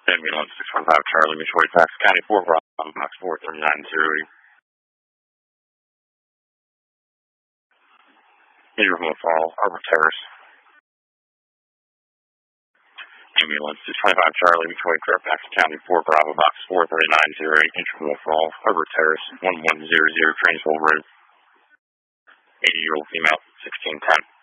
Ambulance 615 Charlie, Detroit, Fax County, 4 Bravo, Box 43908. Interval Fall, Arbor Terrace. Ambulance 625 Charlie, Detroit, Fairfax County, 4 Bravo, Box 43908. Interval Fall, Arbor Terrace, 1100, Trainsville Road. 80-year-old female, 1610.